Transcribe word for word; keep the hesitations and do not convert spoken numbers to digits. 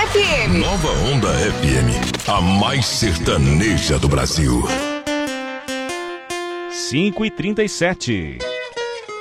F M. Nova Onda F M, a mais sertaneja do Brasil. cinco e trinta e sete.